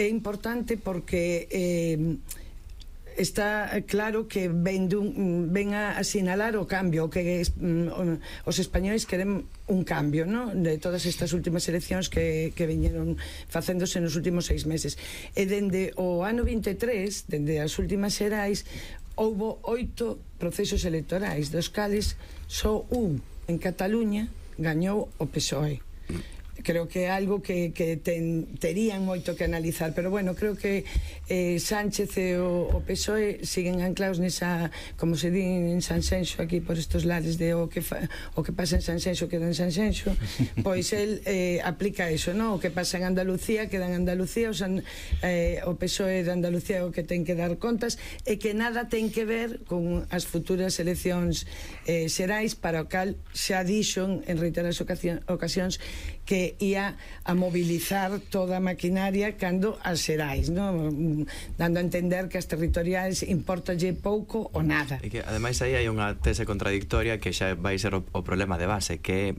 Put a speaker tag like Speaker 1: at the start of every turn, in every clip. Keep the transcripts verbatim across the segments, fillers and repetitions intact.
Speaker 1: é importante porque eh, está claro que ven, dun, ven a asinalar o cambio, que es, um, os españois queren un cambio, ¿no?, de todas estas últimas eleccións que, que viñeron facéndose nos últimos seis meses. E dende o ano vinte e tres, dende as últimas xerais, houbo oito procesos electorais, dos cales só un en Cataluña gañou o P S O E. Creo que é algo que, que ten, terían moito que analizar, pero bueno, creo que eh, Sánchez e o, o P S O E siguen anclados nesa, como se di en Sanxenxo aquí por estos lares de o que, fa, o que pasa en Sanxenxo queda en Sanxenxo, pois el eh, aplica eso, ¿no? O que pasa en Andalucía queda en Andalucía, o, San, eh, o P S O E de Andalucía é o que ten que dar contas, e que nada ten que ver con as futuras eleccións eh, xerais, para o cal xa dixon en reiteradas ocasións que ia a mobilizar toda a maquinaria cando as xerais, no? Dando a entender que as territoriais importalle pouco ou nada.
Speaker 2: E que ademais aí hai unha tese contradictoria que xa vai ser o, o problema de base, que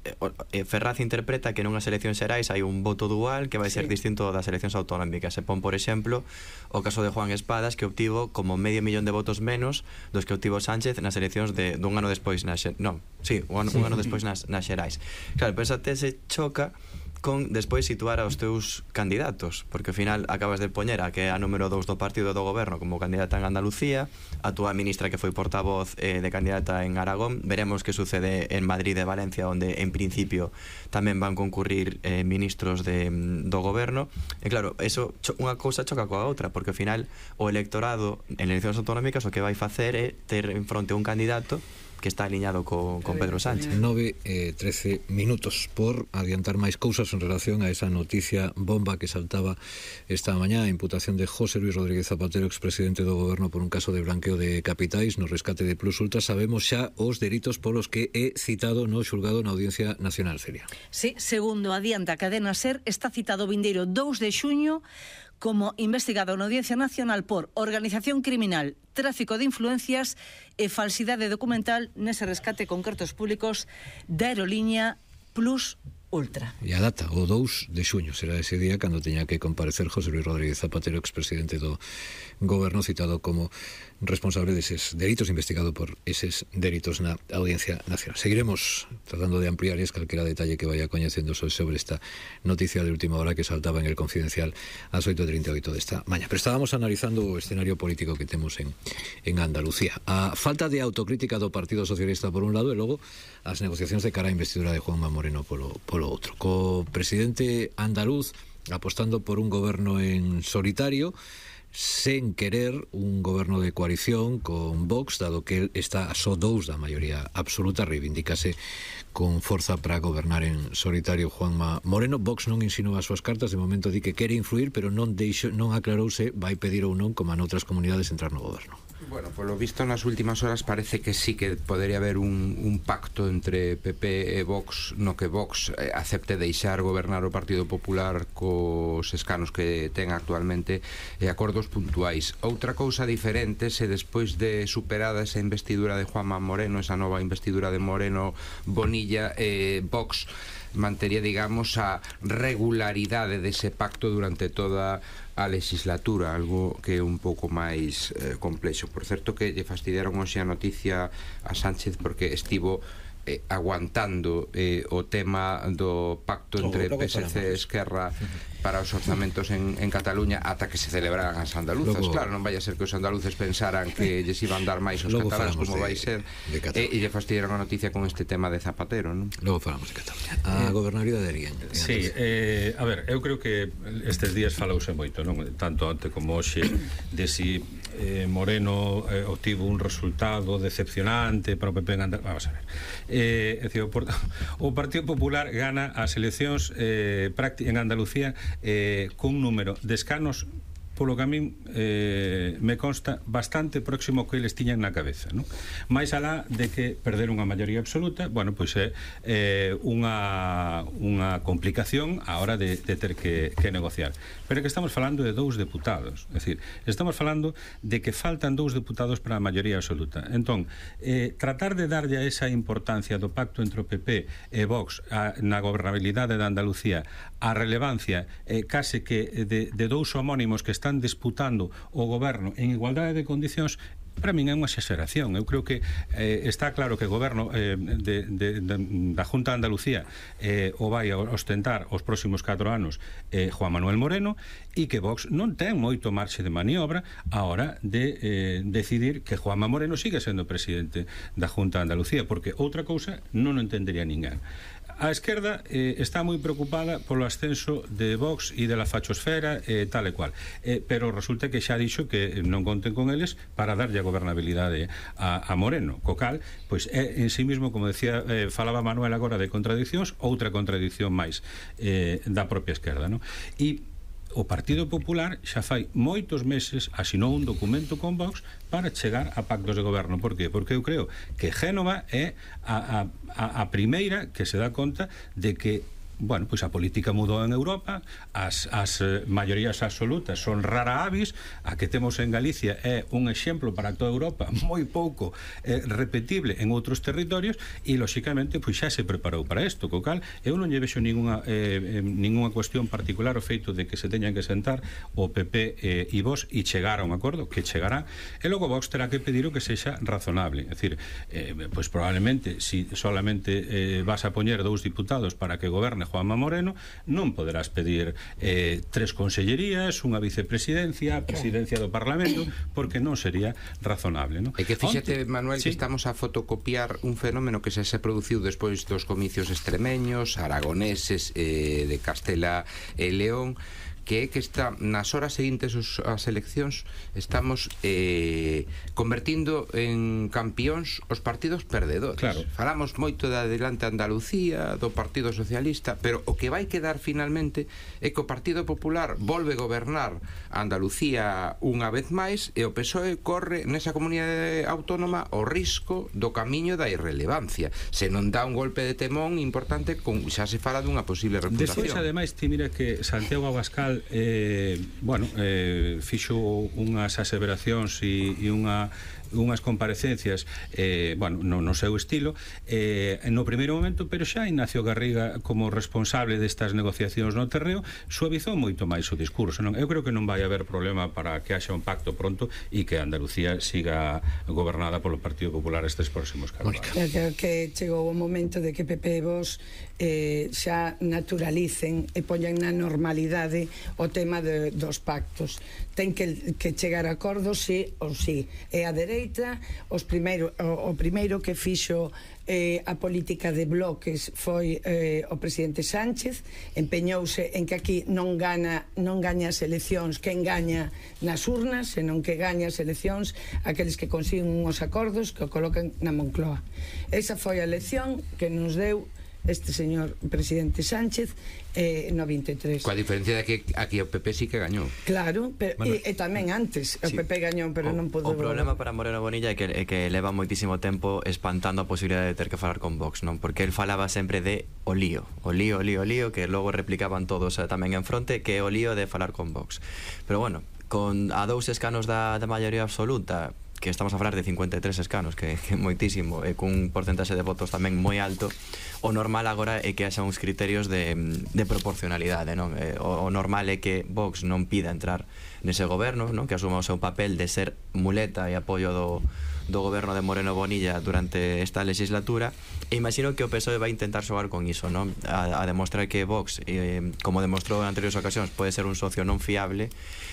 Speaker 2: eh, Ferraz interpreta que nunhas eleccións xerais hai un voto dual que vai ser sí. distinto das eleccións autonómicas. Se pon, por exemplo, o caso de Juan Espadas, que obtivo como medio millón de votos menos dos que obtivo Sánchez nas eleccións de dun ano despois nas, non, sí, un ano, sí. un ano despois nas, nas xerais. Claro, pero esa tese choca con despois situar aos teus candidatos, porque ao final acabas de poñer a que é a número dous do partido do goberno como candidata en Andalucía, a túa ministra que foi portavoz eh, de candidata en Aragón. Veremos que sucede en Madrid e Valencia, onde en principio tamén van concurrir eh, ministros de, do goberno. E claro, eso, unha cousa choca coa outra, porque ao final o electorado en eleccións autonómicas o que vai facer é ter en fronte un candidato que está aliñado co, con Pedro Sánchez.
Speaker 3: nove e trece minutos por adiantar máis cousas en relación a esa noticia bomba que saltaba esta mañá, a imputación de José Luis Rodríguez Zapatero, expresidente do goberno, por un caso de blanqueo de capitais no rescate de Plus Ultra. Sabemos xa os delitos polos que é citado no xulgado na Audiencia Nacional, Celia.
Speaker 4: Sí, segundo adianta a cadena SER, está citado o vindeiro dous de xuño como investigado na Audiencia Nacional por organización criminal, tráfico de influencias e falsidade documental nese rescate con cartos públicos da aerolínea Plus Ultra.
Speaker 3: E a data, o dous de xuño, será ese día cando teña que comparecer José Luis Rodríguez Zapatero, expresidente do goberno, citado como responsable deses delitos, investigado por eses delitos na Audiencia Nacional. Seguiremos tratando de ampliar es calquera detalle que vaya coñecendo sobre esta noticia de última hora que saltaba en el Confidencial ás oito e trinta e oito desta maña. Pero estábamos analizando o escenario político que temos en, en Andalucía. A falta de autocrítica do Partido Socialista por un lado, e logo as negociacións de cara á investidura de Juanma Moreno polo, polo outro. Co presidente andaluz apostando por un goberno en solitario, sen querer un goberno de coalición con Vox, dado que el está a só dous da maioría absoluta, reivindícase con forza para gobernar en solitario Juanma Moreno. Vox non insinúa as súas cartas, de momento di que quere influir, pero non deixo, non aclarouse vai pedir ou non, como en outras comunidades, entrar no goberno.
Speaker 5: Bueno, polo visto nas últimas horas parece que sí que podería haber un, un pacto entre P P e Vox, no que Vox eh, acepte deixar gobernar o Partido Popular cos escanos que ten actualmente e acordos puntuais. Outra cousa diferente se despois de superada esa investidura de Juanma Moreno, esa nova investidura de Moreno Bonilla, eh, Vox mantería, digamos, a regularidade dese pacto durante toda a legislatura, algo que é un pouco máis eh, complexo. Por certo que lle fastidiaron hoxe a noticia a Sánchez porque estivo eh, aguantando eh, o tema do pacto entre P S C e Esquerra para os orzamentos en, en Cataluña ata que se celebraran as andaluzas. Logo, claro, non vai a ser que os andaluces pensaran que lles iban dar máis os cataláns como de, vai ser e, e lle fastidiaron a noticia con este tema de Zapatero, non?
Speaker 3: Logo falamos de Cataluña. A eh, gobernabilidade de Arién.
Speaker 6: Sí, eh, a ver, eu creo que estes días falouse moito, non? Tanto ante como hoxe, de si eh, Moreno eh, obtivo un resultado decepcionante para o P P en Andalucía. Vamos a ver. Eh, é dicir, o, o Partido Popular gana as eleccións eh, en Andalucía eh, cun número de escanos polo que a min eh, me consta bastante próximo que eles tiñan na cabeza, non? Mais alá de que perder unha maioría absoluta, bueno, pois é eh, unha, unha complicación a hora de, de ter que, que negociar. Pero é que estamos falando de dous deputados, é dicir, estamos falando de que faltan dous deputados para a maioría absoluta. Entón, eh, tratar de darlle a esa importancia do pacto entre o P P e Vox a, na gobernabilidade de Andalucía, a relevancia eh, case que de, de dous homónimos que están disputando o goberno en igualdade de condicións, para min é unha exageración. Eu creo que eh, está claro que o goberno eh, de, de, de, da Junta de Andalucía eh, o vai a ostentar os próximos catro anos eh, Juan Manuel Moreno, e que Vox non ten moito marxe de maniobra a hora de eh, decidir que Juanma Moreno siga sendo presidente da Junta de Andalucía, porque outra cousa non o entendería ninguén. A esquerda eh, está moi preocupada polo ascenso de Vox e de la fachosfera eh, tal e cual, eh, pero resulta que xa dixo que non conten con eles para darlle a gobernabilidade a, a Moreno, co cal, pois é en sí mismo, como decía, eh, falaba Manuel agora de contradicións, outra contradición máis eh, da propia esquerda, non? E o Partido Popular xa fai moitos meses asinou un documento con Vox para chegar a pactos de goberno. Por qué? Porque eu creo que Génova é a, a, a primeira que se dá conta de que, bueno, pois a política mudou en Europa, as, as eh, maiorías absolutas son rara avis, a que temos en Galicia é un exemplo para toda Europa moi pouco eh, repetible en outros territorios, e lóxicamente pois xa se preparou para isto, co cal eu non lle vexo ninguna, eh, ninguna cuestión particular o feito de que se teñan que sentar o P P eh, e Vox e chegar a un acordo, que chegará, e logo Vox terá que pedir o que sexa razonable. É dicir, eh, pois probablemente si solamente eh, vas a poñer dous diputados para que goberne Juanma Moreno, non poderás pedir eh, tres consellerías, unha vicepresidencia, a presidencia do Parlamento, porque non sería razonable, non?
Speaker 5: É que fíxate,
Speaker 6: Onte,
Speaker 5: Manuel,
Speaker 6: sí,
Speaker 5: que estamos a fotocopiar un fenómeno que se se produciu despois dos comicios extremeños, aragoneses, eh, de Castela e León, que é que está nas horas seguintes as eleccións estamos eh, convertindo en campións os partidos perdedores.
Speaker 6: Claro.
Speaker 5: Falamos moito de Adelante Andalucía, do Partido Socialista, pero o que vai quedar finalmente é que o Partido Popular volve gobernar Andalucía unha vez máis, e o P S O E corre nesa comunidade autónoma o risco do camiño da irrelevancia. Se non dá un golpe de temón importante, con, xa se fala dunha posible reputación.
Speaker 6: Despois, ademais, ti mira que Santiago Abascal eh, bueno, eh, fixo unhas aseveracións e, e unha unhas comparecencias eh, bueno, no, no seu estilo eh, no primeiro momento, pero xa Ignacio Garriga, como responsable destas negociacións no terreo, suavizou moito máis o discurso, non? Eu creo que non vai haber problema para que haxa un pacto pronto e que Andalucía siga gobernada polo Partido Popular estes próximos catro anos.
Speaker 1: Eu creo que chegou o momento de que P P e Vox eh, xa naturalicen e poñan na normalidade o tema de, dos pactos. Ten que, que chegar a acordos, sí ou sí. E a dereita, os primeiro, o, o primeiro que fixo eh, a política de bloques foi eh, o presidente Sánchez, empeñouse en que aquí non gana non gaña as eleccións quen gaña nas urnas, senón que gaña as eleccións aqueles que consiguen uns acordos que o colocan na Moncloa. Esa foi a elección que nos deu este señor presidente Sánchez eh, no vinte e tres.
Speaker 5: Coa diferencia de que aquí o P P sí que gañou.
Speaker 1: Claro, pero,
Speaker 2: bueno,
Speaker 1: e, e tamén antes o
Speaker 2: sí,
Speaker 1: P P gañou, pero
Speaker 2: o,
Speaker 1: non pudo.
Speaker 2: O problema para Moreno Bonilla é que, é que leva moitísimo tempo espantando a posibilidade de ter que falar con Vox, non? Porque el falaba sempre de o lío, o lío, o lío, o lío, que logo replicaban todos eh, tamén en fronte, que é o lío de falar con Vox. Pero bueno, con a dous escanos da, da maioría absoluta, que estamos a falar de cincuenta e tres escanos, que é moitísimo, e cun porcentaxe de votos tamén moi alto, o normal agora é que haxa uns criterios de, de proporcionalidade, non? O, o normal é que Vox non pida entrar nese goberno, non? Que asuma o seu papel de ser muleta e apoio do, do goberno de Moreno Bonilla durante esta legislatura, e imagino que o P S O E vai intentar xogar con iso, non? A, a demostrar que Vox, eh, como demostrou en anteriores ocasións, pode ser un socio non fiable,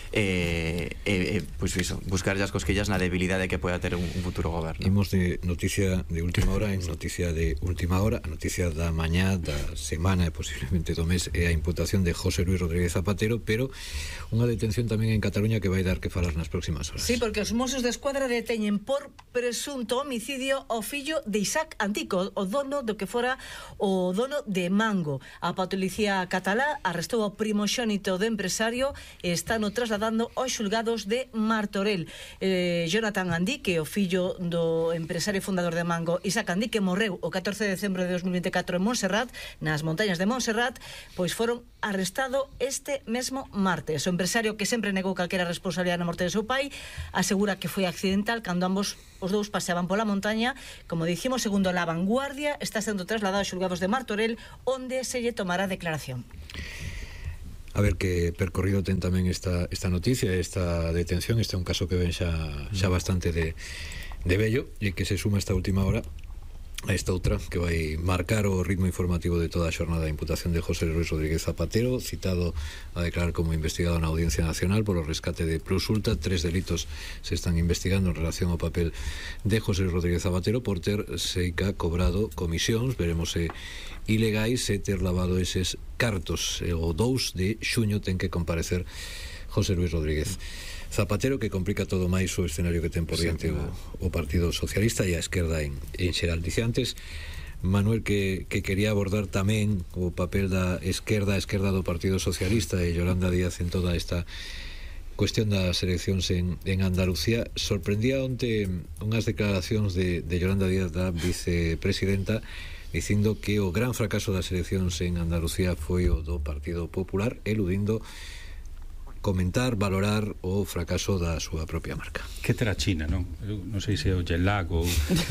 Speaker 2: e eh, eh, pois pues iso, buscar as cosquillas na debilidade que poida ter un, un futuro goberno.
Speaker 3: Imos de noticia de última hora en noticia de última hora. A noticia da mañá, da semana e posiblemente do mes é a imputación de José Luis Rodríguez Zapatero, pero unha detención tamén en Cataluña que vai dar que falar nas próximas horas.
Speaker 4: Sí, porque os Mossos de Escuadra deteñen por presunto homicidio ao fillo de Isaac Antico, o dono do que fora o dono de Mango. A policía catalá arrestou o primoxénito do empresario e está no trasladando aos xulgados de Martorell. Eh, Jonathan Andí, que é o fillo do empresario fundador de Mango, Isaac Andí, que morreu o catorce de decembro de dos mil vinte e catro en Montserrat, nas montañas de Montserrat, pois foron arrestado este mesmo martes. O empresario, que sempre negou calquera responsabilidade na morte de seu pai, asegura que foi accidental cando ambos os dous paseaban pola montaña. Como dicimos, segundo La Vanguardia, está sendo trasladado aos xulgados de Martorell, onde se lle tomará declaración.
Speaker 3: A ver que percorrido ten tamén esta, esta noticia, esta detención. Este é un caso que ven xa, xa bastante de, de bello, e que se suma esta última hora a esta outra que vai marcar o ritmo informativo de toda a xornada de imputación de José Luis Rodríguez Zapatero, citado a declarar como investigado na Audiencia Nacional polo rescate de Plus Ultra. Tres delitos se están investigando en relación ao papel de José Luis Rodríguez Zapatero por ter seica cobrado comisións, veremos se ilegais, e ter lavado eses cartos. O dous de xuño ten que comparecer José Luis Rodríguez Zapatero, que complica todo máis o escenario que ten por diante o, o Partido Socialista e a esquerda en, en xeral. Dice antes Manuel que, que quería abordar tamén o papel da esquerda, a esquerda do Partido Socialista, e Yolanda Díaz en toda esta cuestión das eleccións en, en Andalucía. Sorprendía onte unhas declaracións de, de Yolanda Díaz, da vicepresidenta, dicindo que o gran fracaso das eleccións en Andalucía foi o do Partido Popular, eludindo comentar, valorar o fracaso da súa propia marca.
Speaker 6: Que terá China, non? Eu non sei se é o Gelag ou...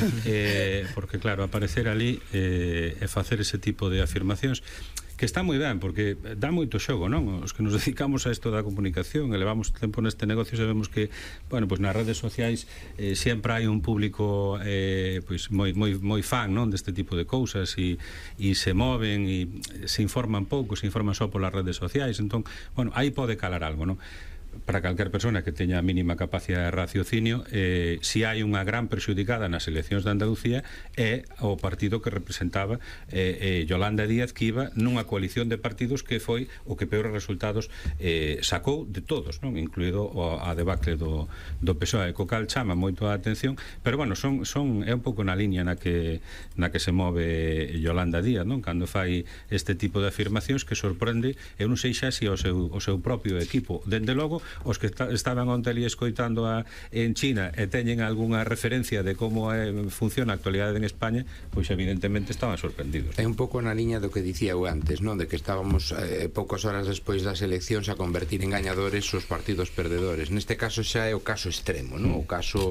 Speaker 6: eh, porque claro, aparecer ali eh, e facer ese tipo de afirmacións que está moi ben, porque dá moito xogo, non? Os que nos dedicamos a isto da comunicación e levamos tempo neste negocio sabemos que, bueno, pois nas redes sociais eh, sempre hai un público eh, pois moi, moi, moi fan, non? Deste tipo de cousas, e, e se moven e se informan pouco, se informan só polas redes sociais. Entón, bueno, aí pode calar algo, non? Para calquer persona que teña a mínima capacidade de raciocinio, eh, si hai unha gran perxudicada nas eleccións de Andalucía é o partido que representaba eh, eh, Yolanda Díaz, que iba nunha coalición de partidos que foi o que peores resultados eh, sacou de todos, non? Incluído o, a debacle do, do P S O E, co cal chama moito a atención, pero bueno, son, son, é un pouco na liña na que, na que se move Yolanda Díaz, non? Cando fai este tipo de afirmacións que sorprende, eu non sei xa se o seu, o seu propio equipo, dende logo os que está, estaban onte ali escoitando a, en China e teñen algunha referencia de como é, funciona a actualidade en España, pois evidentemente estaban sorprendidos.
Speaker 5: É un pouco na liña do que dicía eu antes, non? De que estábamos eh, poucas horas despois das eleccións a convertir en gañadores os partidos perdedores. Neste caso xa é o caso extremo, non? O caso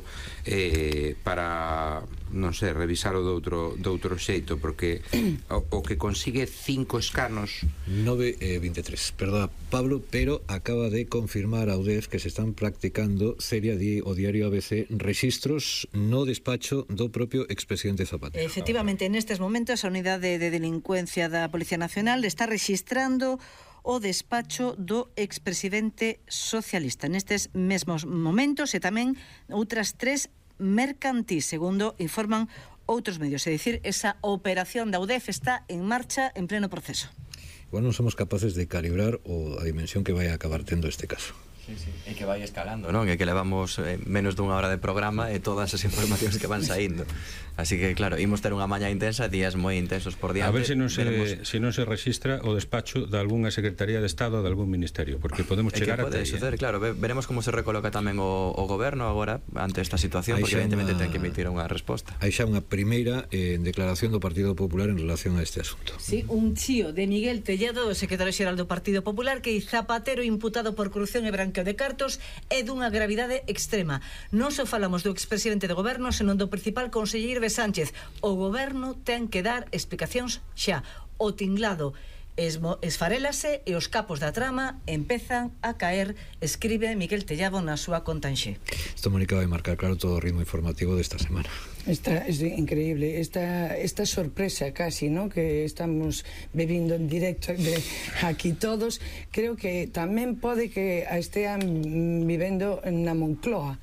Speaker 5: eh, para, non sei, revisar o do outro, do outro xeito, porque o, o que consigue cinco escanos
Speaker 3: nove e vinte e tres, perdón Pablo, pero acaba de confirmar a U D E F que se están practicando, seria di o diario A B C, rexistros no despacho do propio expresidente Zapatero.
Speaker 4: Efectivamente, nestes momentos a Unidade de Delincuencia da Policía Nacional está rexistrando o despacho do expresidente socialista nestes mesmos momentos, e tamén outras tres mercantís, segundo informan outros medios. É dicir, esa operación da U D E F está en marcha, en pleno proceso.
Speaker 3: Igual non somos capaces de calibrar o a dimensión que vai a acabar tendo este caso.
Speaker 2: Sí, sí. E que vai escalando, non? E que levamos eh, menos dunha hora de programa e todas as informacións que van saindo. Así que, claro, imos ter unha maña intensa, días moi intensos por diante.
Speaker 6: A ver se non se,
Speaker 2: veremos...
Speaker 6: se non se rexistra o despacho de algunha Secretaría de Estado ou de algún ministerio, porque podemos chegar a...
Speaker 2: pode suceder, eh? Claro, veremos como se recoloca tamén o, o goberno agora ante esta situación, porque evidentemente una... ten que emitir unha resposta.
Speaker 3: Hai xa unha primeira eh, declaración do Partido Popular en relación a este asunto.
Speaker 4: Sí, un chío de Miguel Tellado, o secretario xeral do Partido Popular, que Zapatero imputado por corrupción e branqueo de cartos é dunha gravidade extrema. Non só falamos do expresidente do goberno, senón do principal conselleiro de Sánchez. O goberno ten que dar explicacións xa. O tinglado esmo, esfarélase e os capos da trama empezan a caer, escribe Miguel Tellado na súa conta en Xe.
Speaker 3: Isto, Mónica, vai marcar claro todo o ritmo informativo desta semana.
Speaker 1: Esta, es increíble, esta, esta sorpresa casi, ¿no?, que estamos vivindo en directo de aquí todos, creo que tamén pode que a estean vivendo na Moncloa,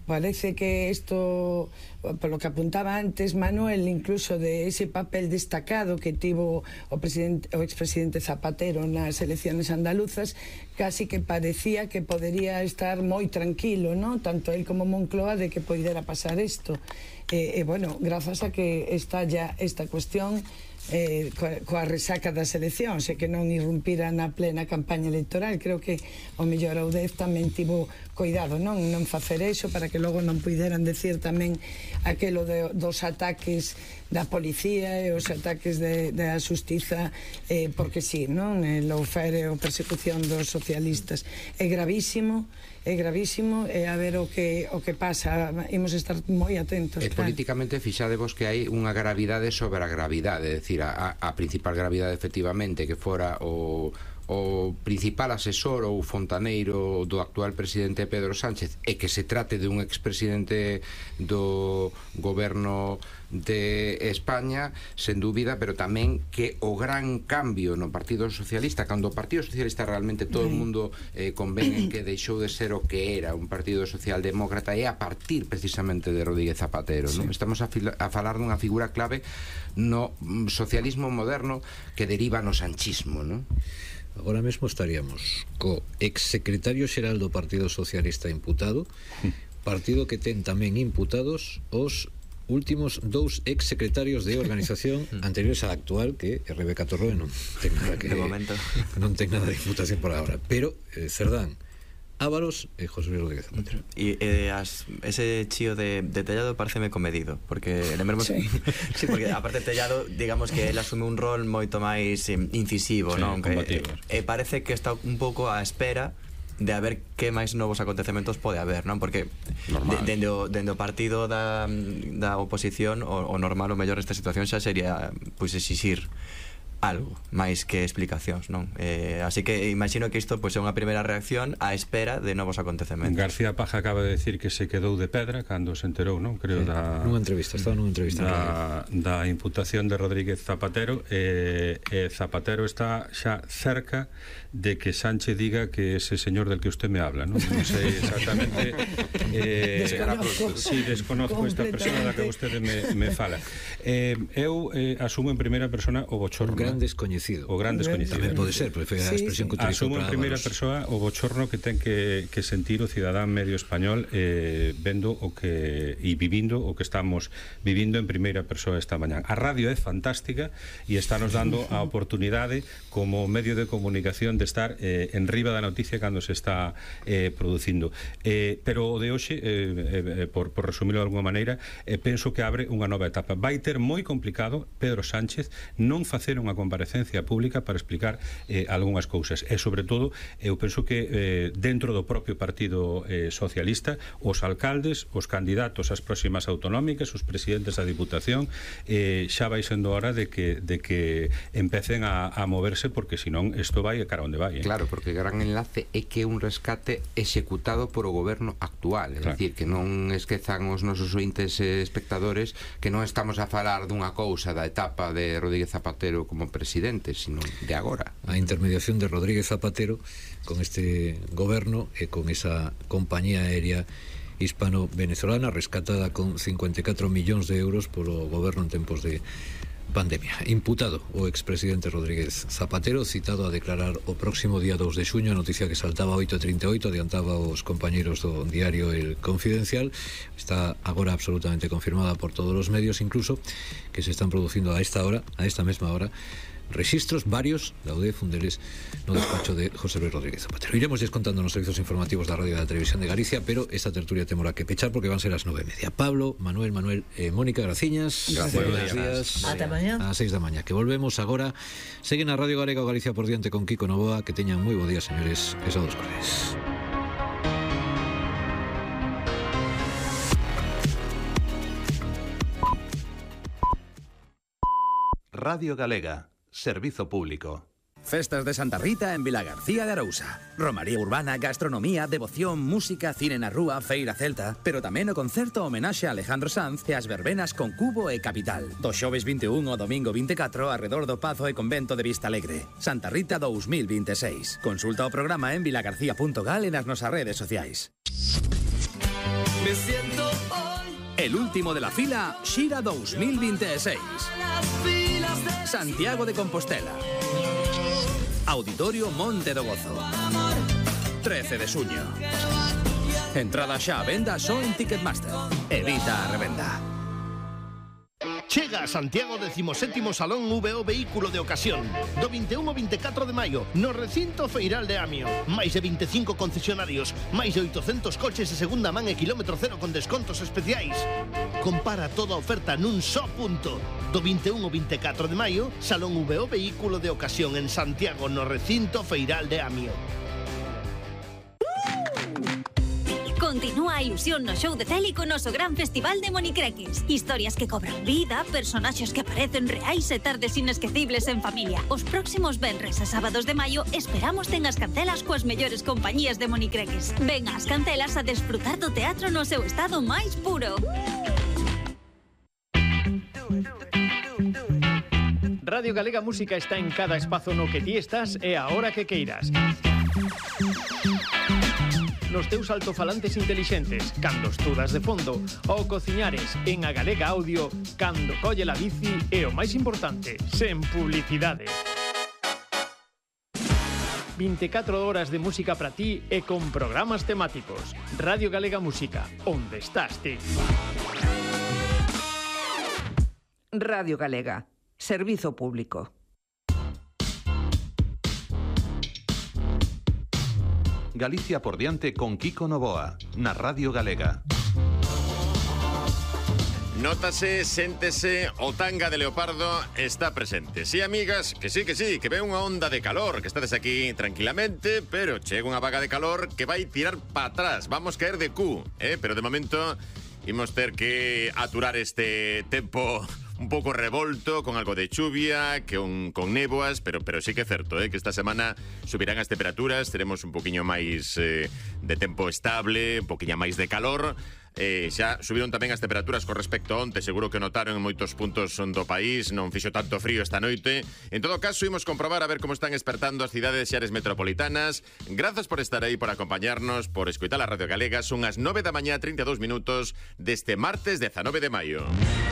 Speaker 1: parece que isto, por lo que apuntaba antes Manuel, incluso de ese papel destacado que tivo o presidente, o expresidente Zapatero nas elecciones andaluzas, casi que parecía que podería estar moi tranquilo, ¿no? Tanto él como Moncloa, de que poidera pasar isto. E, eh, eh, bueno, grazas a que está ya esta cuestión eh, coa, coa resaca das eleccións e que non irrumpira na plena campaña electoral. Creo que o mellor a U D E F tamén tivo cuidado, non non facer iso, para que logo non puideran decir tamén aquelo de, dos ataques da policía e os ataques de, da xustiza, eh, porque sí, non? El lawfare ou persecución dos socialistas é gravísimo, é gravísimo, e a ver o que o que pasa, imos estar moi atentos.
Speaker 5: E
Speaker 1: claro.
Speaker 5: Políticamente fixadevos que hai unha gravidade sobre a gravidade, é dicir, a, a principal gravidade efectivamente que fora o o principal asesor ou fontaneiro do actual presidente Pedro Sánchez, e que se trate de un expresidente do goberno de España, sen dúbida, pero tamén que o gran cambio no Partido Socialista, cando o Partido Socialista realmente todo o mundo eh, convén en que deixou de ser o que era un partido socialdemócrata, é a partir precisamente de Rodríguez Zapatero, sí. Non? Estamos a, a falar dunha figura clave no socialismo moderno que deriva no sanchismo, non?
Speaker 3: Agora mesmo estaríamos co exsecretario xeral do Partido Socialista imputado, partido que ten tamén imputados os últimos dous exsecretarios de organización anteriores á actual, que é Rebeca Torroe, non ten nada que
Speaker 2: de momento
Speaker 3: non ten nada de imputación por agora, pero eh, Cerdán, Ávaros e José Luis Rodríguez Zapatero.
Speaker 2: E eh, as, ese chío de, de Tellado pareceme comedido, porque lembremos sí. sí, porque aparte Tellado, digamos que él asume un rol moito máis eh, incisivo,
Speaker 6: sí,
Speaker 2: non? Que, e eh, parece que está un pouco á espera de a ver que máis novos acontecementos pode haber, non? Porque de, dende, o, dende o partido da, da oposición o, o normal, o mellor esta situación xa sería pois exixir algo máis que explicacións, non? Eh, así que imagino que isto pois é unha primeira reacción á espera de novos acontecementos.
Speaker 6: García Paja acaba de decir que se quedou de pedra cando se enterou, non? Creo,
Speaker 3: sí,
Speaker 6: da
Speaker 3: nunha entrevista, estaba nunha entrevista
Speaker 6: da, da imputación de Rodríguez Zapatero, e eh, eh, Zapatero está xa cerca de que Sánchez diga que ese señor del que usted me habla, non? Non sei exactamente eh,
Speaker 1: desconozco
Speaker 6: si sí, desconozco esta persona da que usted me, me fala. Eh, eu eh, asumo en primeira persona o bochorno.
Speaker 3: Un gran descoñecido.
Speaker 6: O gran descoñecido.
Speaker 3: Tamén pode ser, porque foi a expresión que utilizou.
Speaker 6: Asumo en primeira persoa o bochorno que ten que, que sentir o cidadán medio español eh, vendo o que e vivindo o que estamos vivindo en primeira persoa esta mañá. A radio é fantástica e está nos dando a oportunidade como medio de comunicación de estar eh, en riba da noticia cando se está eh, producindo. Eh, pero o de hoxe, eh, eh, por, por resumirlo de alguma maneira, eh, penso que abre unha nova etapa. Vai ter moi complicado Pedro Sánchez non facer unha comparecencia pública para explicar eh, algunhas cousas, e sobre todo eu penso que eh, dentro do propio Partido eh, Socialista os alcaldes, os candidatos ás próximas autonómicas, os presidentes da Diputación, eh, xa vai sendo hora de que, de que empecen a, a moverse, porque senón isto vai a cara onde vai, eh?
Speaker 5: Claro, porque o gran enlace é que é un rescate executado por o goberno actual, é claro. Dicir, que non esquezan os nosos ointes e espectadores que non estamos a falar dunha cousa da etapa de Rodríguez Zapatero como presidente, sino de agora.
Speaker 3: A intermediación de Rodríguez Zapatero con este goberno e con esa compañía aérea hispano-venezolana rescatada con cincuenta e catro millóns de euros polo goberno en tempos de pandemia. Imputado o expresidente Rodríguez Zapatero, citado a declarar o próximo día dous de xuño, a noticia que saltaba oito e trinta e oito, adiantaba os compañeros do diario El Confidencial, está agora absolutamente confirmada por todos os medios, incluso que se están producindo a esta hora, a esta mesma hora, registros varios da U D E F, un deles no despacho de José Luis Rodríguez Zapatero. Iremos descontando nos servizos informativos da Radio e da Televisión de Galicia, pero esta tertulia temora que pechar porque van ser as nove e media. Pablo, Manuel, Manuel e eh, Mónica, graciñas.
Speaker 5: Gracias.
Speaker 3: Buenos días.
Speaker 4: Ata mañá.
Speaker 3: A seis da mañá, que volvemos agora. Seguen a Radio Galega o Galicia por diante con Kiko Novoa. Que teñan moi bo día, señores. E saúdos cordiais.
Speaker 7: Radio Galega. Servizo público.
Speaker 8: Festas de Santa Rita en Vilagarcía de Arousa. Romaría urbana, gastronomía, devoción, música, cine na rúa, feira celta, pero tamén o concerto homenaxe a Alejandro Sanz e as verbenas con Cubo e Capital. Do xoves vinte e un ao domingo vinte e catro arredor do Pazo e Convento de Vista Alegre. Santa Rita dous mil vinte e seis. Consulta o programa en vilagarcía punto gal e nas nosas redes sociais.
Speaker 9: Me siento hoy.
Speaker 8: El último de la fila, Xira dos mil veintiséis. Santiago de Compostela. Auditorio Monte do Gozo. trece de xuño. Entrada xa a venda só en Ticketmaster. Evita a revenda.
Speaker 10: Chega a Santiago decimoséptimo Salón V O Vehículo de Ocasión do vinte e un ao vinte e catro de maio no recinto feiral de Amio. Máis de veinticinco concesionarios, máis de oitocentos coches de segunda man e kilómetro cero con descontos especiais. Compara toda a oferta nun só punto. Do vinte e un ao vinte e catro de maio, Salón V O Vehículo de Ocasión en Santiago no recinto feiral de Amio.
Speaker 11: Continúa a ilusión no show de Celi con noso gran festival de monicreques. Historias que cobran vida, personaxes que aparecen reais e tardes inesquecibles en familia. Os próximos venres e sábados de maio esperamos ten as cancelas coas mellores compañías de monicreques. Ven ás cancelas a desfrutar do teatro no seu estado máis puro.
Speaker 12: Radio Galega Música está en cada espazo no que ti estás e a hora que queiras. Nos teus altofalantes intelixentes, cando estudas de fondo, ou cociñares en a Galega Audio, cando colle la bici e o máis importante, sen publicidade. vinte e catro horas de música para ti e con programas temáticos. Radio Galega Música, onde estás ti?
Speaker 13: Radio Galega, servizo público.
Speaker 7: Galicia por diante con Kiko Novoa, na Radio Galega.
Speaker 14: Nótase, séntese, o tanga de leopardo está presente. Sí, amigas, que sí, que sí, que ve unha onda de calor, que estades aquí tranquilamente, pero chega unha vaga de calor que vai tirar para atrás. Vamos caer de cu, eh? Pero de momento imos ter que aturar este tempo un pouco revolto, con algo de chuvia, que un, con néboas, pero pero sí que é certo, eh, que esta semana subirán as temperaturas, teremos un poquinho máis eh, de tempo estable, un poquinho máis de calor. Eh, xa subiron tamén as temperaturas con respecto a onte, seguro que notaron en moitos puntos do país, non fixo tanto frío esta noite. En todo caso, imos comprobar a ver como están espertando as cidades e áreas metropolitanas. Grazas por estar aí, por acompañarnos, por escoitar a Radio Galega. Son as nove da mañá, trinta e dous minutos deste martes dezanove de maio.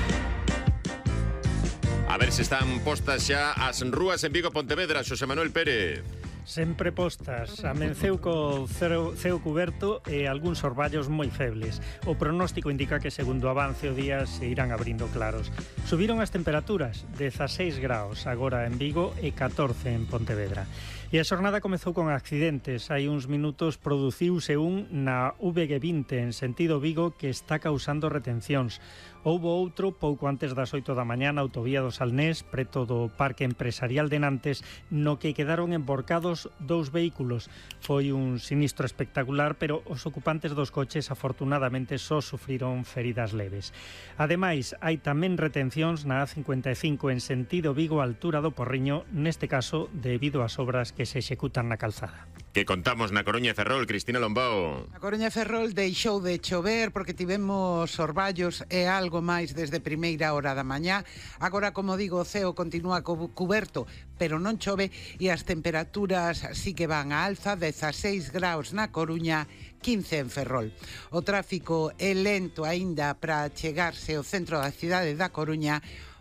Speaker 14: A ver se están postas xa as rúas en Vigo, Pontevedra. Xosé Manuel Pérez.
Speaker 15: Sempre postas, amenceu co ceo, ceo cuberto e algúns orballos moi febles. O pronóstico indica que segundo avance o día se irán abrindo claros. Subiron as temperaturas, dezaseis graus agora en Vigo e catorce en Pontevedra. E a xornada comezou con accidentes. Hai uns minutos produciuse un na V G vinte en sentido Vigo que está causando retencións. Houbo outro pouco antes das oito da mañá na autovía do Salnés, preto do Parque Empresarial de Nantes, no que quedaron emborcados dous vehículos. Foi un sinistro espectacular, pero os ocupantes dos coches afortunadamente só sufriron feridas leves. Ademais, hai tamén retencións na A cincuenta e cinco en sentido Vigo á altura do Porriño, neste caso debido ás obras que se executan na calzada.
Speaker 14: Que contamos na Coruña e Ferrol, Cristina Lombao.
Speaker 16: A Coruña e Ferrol deixou de chover porque tivemos orballos e algo máis desde primeira hora da mañá. Agora, como digo, o ceo continúa cuberto, pero non chove e as temperaturas sí que van a alza, dezaseis graus na Coruña, quince en Ferrol. O tráfico é lento aínda para chegarse ao centro da cidade da Coruña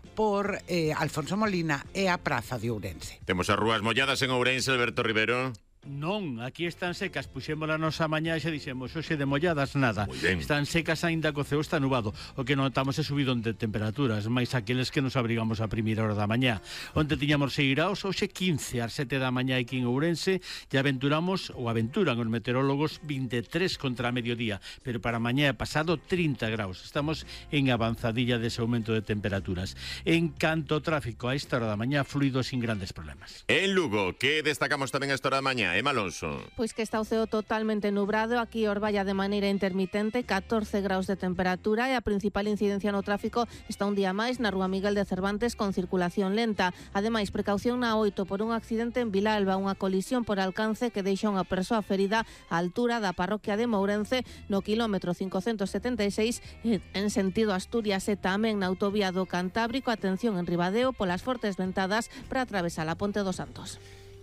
Speaker 16: por eh, Alfonso Molina e a Praza de Ourense.
Speaker 14: Temos as rúas molladas en Ourense, Alberto Rivero.
Speaker 17: Non, aquí están secas, puxémola nosa mañá e xa dixemos, hoxe de molladas nada. Están secas aínda co ceo está nubado. O que notamos é subidón de temperaturas, máis aqueles que nos abrigamos a primeira hora da mañá. Onte tiñamos seis graus, hoxe quince, ás sete da mañá aquí en Ourense, e aventuramos, ou aventuran os meteorólogos, vinte e tres contra a mediodía, pero para mañá é pasado trinta graus. Estamos en avanzadilla dese aumento de temperaturas. En canto ao tráfico, a esta hora da mañá, fluido sin grandes problemas.
Speaker 14: En Lugo, que destacamos tamén a esta hora da mañá? Emma Alonso.
Speaker 18: Pois que está o ceo totalmente nubrado, aquí orballa de maneira intermitente, catorce graus de temperatura e a principal incidencia no tráfico está un día máis na Rúa Miguel de Cervantes con circulación lenta. Ademais, precaución na oito por un accidente en Vilalba, unha colisión por alcance que deixa unha persoa ferida á altura da parroquia de Mourense no quilómetro cincocentos setenta e seis en sentido Asturias e tamén na autovía do Cantábrico. Atención en Ribadeo polas fortes ventadas para atravesar a Ponte dos Santos.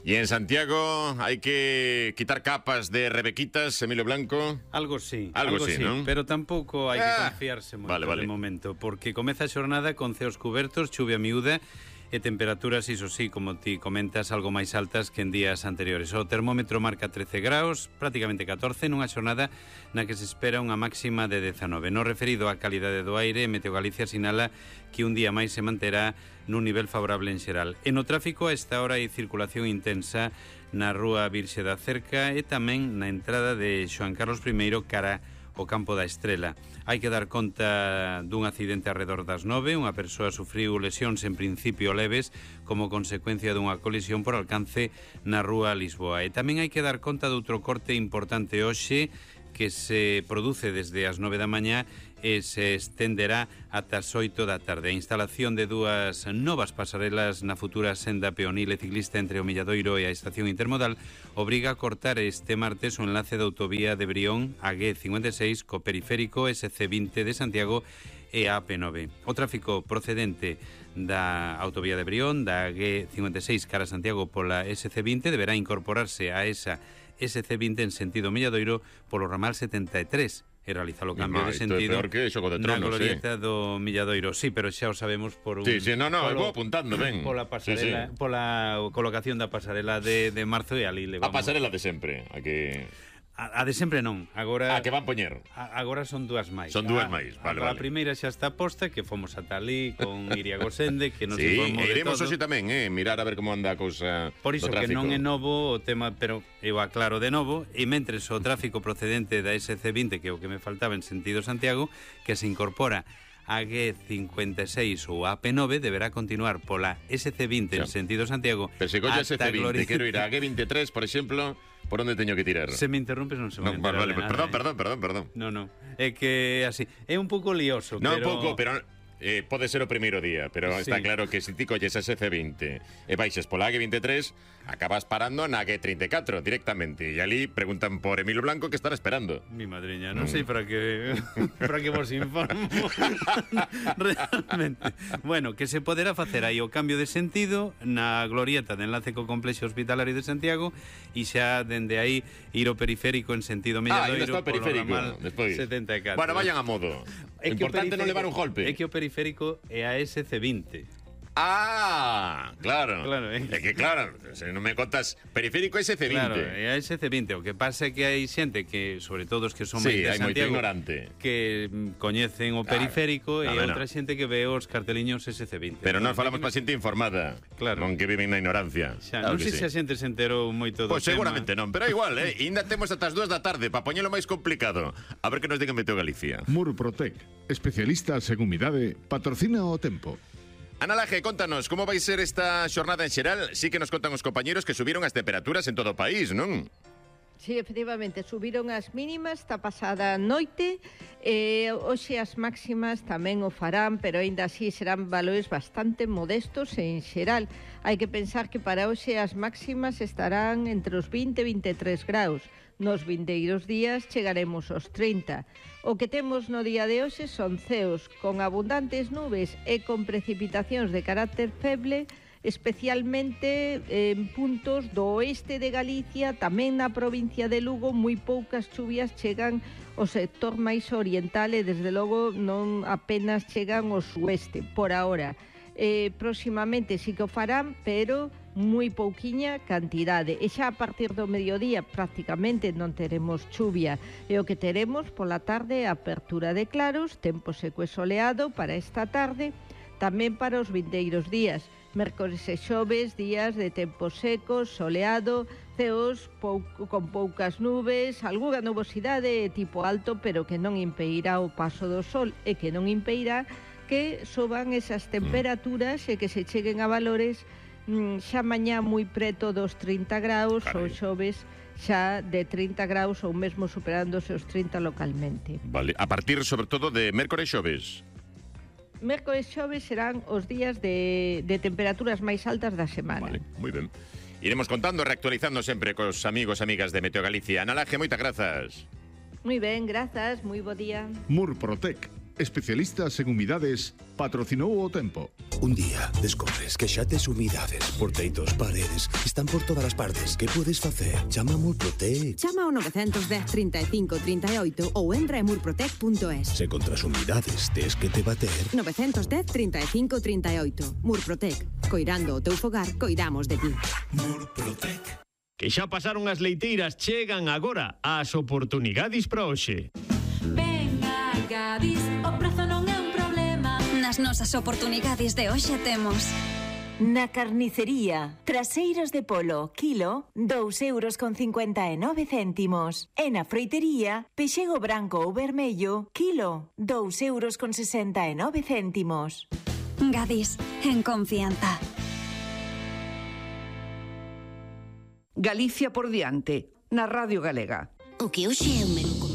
Speaker 14: Y en Santiago hai que quitar capas de rebequitas, Emilio Blanco.
Speaker 9: Algo sí,
Speaker 14: algo,
Speaker 9: algo
Speaker 14: sí,
Speaker 9: sí,
Speaker 14: ¿no?
Speaker 9: pero tampouco hai
Speaker 14: Ah,
Speaker 9: que confiarse moito
Speaker 14: vale, vale.
Speaker 9: de momento, porque comeza a xornada con ceos cubertos, chuvia miúda e temperaturas, iso sí, como ti comentas, algo máis altas que en días anteriores. O termómetro marca trece graus, prácticamente catorce, nunha xornada na que se espera unha máxima de dezanove. No referido á calidade do aire, Meteo Galicia sinala que un día máis se manterá nun nivel favorable en xeral. E no tráfico, a esta hora hai circulación intensa na rúa Virxe da Cerca e tamén na entrada de Xoán Carlos primeiro cara o Campo da Estrela. Hai que dar conta dun accidente arredor das nove. Unha persoa sufriu lesións en principio leves como consecuencia dunha colisión por alcance na rúa Lisboa. E tamén hai que dar conta de outro corte importante hoxe que se produce desde as nove da mañá e se estenderá ata as oito da tarde. A instalación de dúas novas pasarelas na futura senda peonil e ciclista entre o Milladoiro e a estación intermodal obriga a cortar este martes o enlace da autovía de Brión a G cincuenta e seis co periférico S C vinte de Santiago e a A P nove. O tráfico procedente da autovía de Brión, da G cincuenta e seis cara a Santiago pola S C vinte deberá incorporarse a esa S C vinte en sentido Milladoiro polo ramal setenta e tres e realizar o cambio
Speaker 14: Ma,
Speaker 9: de
Speaker 14: isto é
Speaker 9: sentido
Speaker 14: peor que Xogo de Tronos,
Speaker 9: na glorieta
Speaker 14: sí.
Speaker 9: do Milladoiro. Sí, pero xa o sabemos por un...
Speaker 14: Sí, sí, no, no,
Speaker 9: polo,
Speaker 14: vou apuntando, ben.
Speaker 9: Pola pasarela,
Speaker 14: Sí, sí.
Speaker 9: pola colocación da pasarela de, de marzo e ali le
Speaker 14: A
Speaker 9: vamos...
Speaker 14: pasarela de sempre, a que...
Speaker 9: A, a de sempre non, agora...
Speaker 14: A que van poñer.
Speaker 9: A, agora son dúas máis.
Speaker 14: Son dúas
Speaker 9: A-
Speaker 14: máis, vale,
Speaker 9: a,
Speaker 14: vale.
Speaker 9: A primeira xa está posta, que fomos ata ali con Iria Gosende, que nos
Speaker 14: Sí,
Speaker 9: informou
Speaker 14: e
Speaker 9: de
Speaker 14: iremos
Speaker 9: todo.
Speaker 14: hoxe tamén, eh, mirar a ver como anda a cousa
Speaker 9: Por iso
Speaker 14: do
Speaker 9: que
Speaker 14: tráfico.
Speaker 9: non é novo o tema, pero eu aclaro de novo, e mentres o tráfico procedente da S C vinte, que é o que me faltaba en sentido Santiago, que se incorpora a G cincuenta e seis ou a A P nove, deberá continuar pola S C vinte en
Speaker 14: Xa.
Speaker 9: sentido Santiago.
Speaker 14: Pero se colle S C
Speaker 9: ata
Speaker 14: vinte,
Speaker 9: Glorieta-
Speaker 14: quero ir a G veintitrés, por exemplo, por onde teño que tirar?
Speaker 9: Se me interrumpes non se
Speaker 14: No,
Speaker 9: me
Speaker 14: vale, vale,
Speaker 9: de nada,
Speaker 14: perdón,
Speaker 9: eh.
Speaker 14: perdón, perdón, perdón.
Speaker 9: No, no, é que así, é un pouco lioso,
Speaker 14: Non,
Speaker 9: pero...
Speaker 14: pouco, pero eh, pode ser o primeiro día, pero
Speaker 9: Sí.
Speaker 14: está claro que se ti colles a S C vinte e baixes pola G veintitrés, acabas parando na G treinta e catro directamente. E ali preguntan por Emilio Blanco que estará esperando.
Speaker 9: Mi madriña, non
Speaker 14: Mm.
Speaker 9: sei para que para que vos informo. Realmente. Bueno, que se poderá facer aí o cambio de sentido na glorieta de enlace co complexo hospitalario de Santiago e xa dende aí ir ao periférico en sentido
Speaker 14: Ah, ainda
Speaker 9: Milladoiro
Speaker 14: está o periférico,
Speaker 9: ramal
Speaker 14: despois.
Speaker 9: setenta e catro.
Speaker 14: Bueno, vayan a modo.
Speaker 9: É que o
Speaker 14: Importante non
Speaker 9: periférico-
Speaker 14: levar un golpe.
Speaker 9: É que o periférico é a S C vinte.
Speaker 14: Ah, claro.
Speaker 9: Claro, eh.
Speaker 14: É que claro, se non me contas periférico S C vinte.
Speaker 9: Claro, é a S C vinte. O que pasa é que hai xente que, sobre todo os que son
Speaker 14: Sí,
Speaker 9: máis de
Speaker 14: hai moito
Speaker 9: Santiago,
Speaker 14: ignorante.
Speaker 9: que mm, coñecen o
Speaker 14: Claro.
Speaker 9: periférico e
Speaker 14: A ver,
Speaker 9: outra
Speaker 14: no.
Speaker 9: xente que ve os carteliños S C vinte.
Speaker 14: Pero nós falamos para xente informada,
Speaker 9: Claro.
Speaker 14: non que viven na ignorancia.
Speaker 9: Xa,
Speaker 14: Claro
Speaker 9: non
Speaker 14: que
Speaker 9: sei
Speaker 14: sí.
Speaker 9: se a xente se enterou moito do
Speaker 14: Pois
Speaker 9: tema.
Speaker 14: seguramente non, pero é igual, eh? Ainda temos ata as dúas da tarde para poñelo máis complicado. A ver que nos diga Meteo Galicia.
Speaker 19: Murprotec, especialistas en humidade, patrocina o tempo.
Speaker 14: Ana Laje, contanos, como vai ser esta xornada en xeral? Sí que nos contan os compañeros que subiron as temperaturas en todo o país, non?
Speaker 20: Sí, efectivamente, subiron as mínimas esta pasada noite e hoxe as máximas tamén o farán, pero aínda así serán valores bastante modestos en xeral. Hai que pensar que para hoxe as máximas estarán entre os vinte e veintitrés graus. Nos vindeiros días chegaremos aos trinta. O que temos no día de hoxe son ceos con abundantes nubes e con precipitacións de carácter feble, especialmente en puntos do oeste de Galicia, tamén na provincia de Lugo, moi poucas chuvias chegan ao sector máis oriental e desde logo non apenas chegan ao sueste por ahora. Eh, próximamente sí que o farán, pero moi pouquiña cantidade. E xa a partir do mediodía prácticamente non teremos chuvia. E o que teremos pola tarde, apertura de claros, tempo seco e soleado para esta tarde, tamén para os vindeiros días. Mércores e xoves, días de tempo seco, soleado, ceos pouco, con poucas nubes, algunha nubosidade tipo alto, pero que non impedirá o paso do sol e que non impedirá que soban esas temperaturas e que se cheguen a valores mm, xa mañá moi preto dos trinta graus ou xoves xa de trinta graus ou mesmo superándose os trinta localmente.
Speaker 14: Vale, a partir sobre todo de mércores e xoves.
Speaker 20: Mércores e xoves serán os días de, de temperaturas máis altas da semana.
Speaker 14: Vale, moi ben. Iremos contando e reactualizando sempre cos amigos e amigas de Meteo Galicia. Ana Laje, moitas grazas.
Speaker 20: Moi ben, grazas, moi bo día.
Speaker 19: Murprotec, especialistas en humidades, patrocinou o tempo.
Speaker 21: Un día descobres que xa tes humidades por teitos, paredes, están por todas as partes. Que podes facer? Chama a Murprotec.
Speaker 22: Chama ao nove un cero, trinta e cinco, trinta e oito ou entra en murprotec punto es.
Speaker 21: Se contra as humidades tes que te bater...
Speaker 22: nove un cero, trinta e cinco, trinta e oito. Murprotec. Coirando o teu fogar, coidamos de ti.
Speaker 12: Murprotec. Que xa pasaron as leiteiras, chegan agora as oportunidades para hoxe.
Speaker 23: Venga, Gadis, o prazo non é un problema.
Speaker 11: Nas nosas oportunidades de hoxe temos...
Speaker 23: Na carnicería, traseiros de polo, kilo, dous euros con cincuenta e nove céntimos. E na froitería, pexego branco ou vermello, kilo, dous euros con sesenta e nove céntimos.
Speaker 11: Gadis, en confianza.
Speaker 13: Galicia por diante, na Radio Galega.
Speaker 24: O que hoxe é un menú